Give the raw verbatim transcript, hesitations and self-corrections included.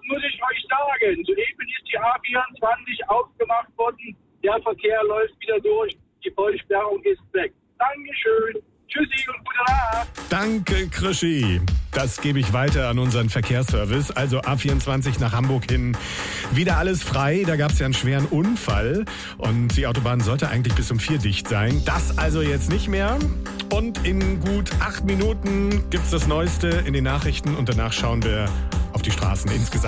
muss ich euch sagen. Soeben ist die A vierundzwanzig aufgemacht worden. Der Verkehr läuft wieder durch. Die Vollsperrung ist weg. Dankeschön. Tschüssi und gute Nacht. Danke, Krischi. Das gebe ich weiter an unseren Verkehrsservice. Also A vierundzwanzig nach Hamburg hin. Wieder alles frei. Da gab es ja einen schweren Unfall. Und die Autobahn sollte eigentlich bis um vier dicht sein. Das also jetzt nicht mehr. Und in gut acht Minuten gibt's das Neueste in den Nachrichten. Und danach schauen wir auf die Straßen insgesamt.